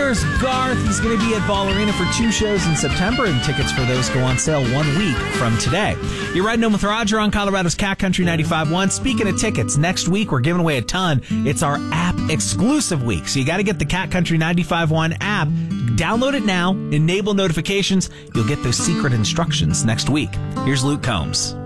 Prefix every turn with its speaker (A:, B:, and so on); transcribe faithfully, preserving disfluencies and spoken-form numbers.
A: Drummer's Garth. He's going to be at Ball Arena for two shows in September, and tickets for those go on sale one week from today. You're riding home with Roger on Colorado's Cat Country ninety-five point one. Speaking of tickets, next week we're giving away a ton. It's our app exclusive week, so you got to get the Cat Country ninety-five point one app. Download it now, enable notifications. You'll get those secret instructions next week. Here's Luke Combs.